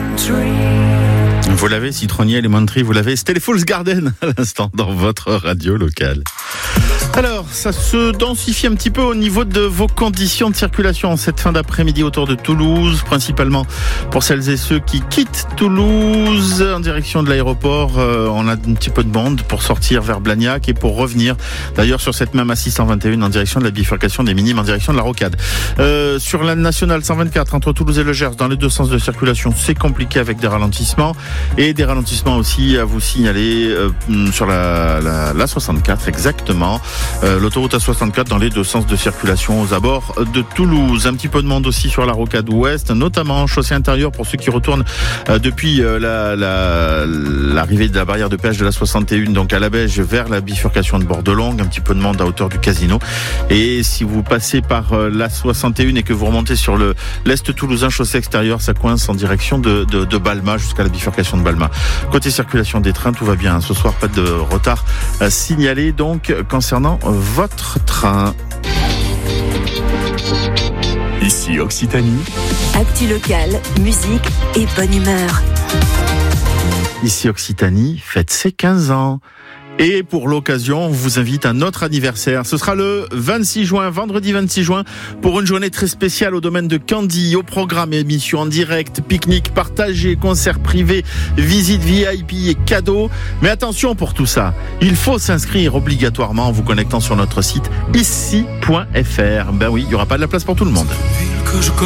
Vous l'avez, Citronnier, Lemon Tree, vous l'avez. C'était les Fool's Garden à l'instant dans votre radio locale. Alors, ça se densifie un petit peu au niveau de vos conditions de circulation en cette fin d'après-midi autour de Toulouse, principalement pour celles et ceux qui quittent Toulouse en direction de l'aéroport. On a un petit peu de bande pour sortir vers Blagnac et pour revenir d'ailleurs sur cette même A621 en direction de la bifurcation des Minimes en direction de la Rocade. Sur la nationale 124 entre Toulouse et Le Gers, dans les deux sens de circulation, c'est compliqué avec des ralentissements et des ralentissements aussi à vous signaler sur la 64 exactement. L'autoroute A64 dans les deux sens de circulation aux abords de Toulouse. Un petit peu de monde aussi sur la Rocade ouest, notamment chaussée intérieure pour ceux qui retournent depuis l'arrivée de la barrière de péage de la 61, donc à la Beige vers la bifurcation de Bordelongue. Un petit peu de monde à hauteur du Casino. Et si vous passez par la 61 et que vous remontez sur l'est toulousain, chaussée extérieure, ça coince en direction de Balma jusqu'à la bifurcation de Balma. Côté circulation des trains, tout va bien. Ce soir, pas de retard signalé donc concernant votre train. Ici Occitanie. Actu locale, musique et bonne humeur. Ici Occitanie fête ses 15 ans. Et pour l'occasion, on vous invite à un autre anniversaire. Ce sera le 26 juin, vendredi 26 juin, pour une journée très spéciale au domaine de Candy. Au programme, émissions en direct, pique-nique partagé, concerts privés, visites VIP et cadeaux. Mais attention pour tout ça, il faut s'inscrire obligatoirement en vous connectant sur notre site ici.fr. Ben oui, il n'y aura pas de la place pour tout le monde.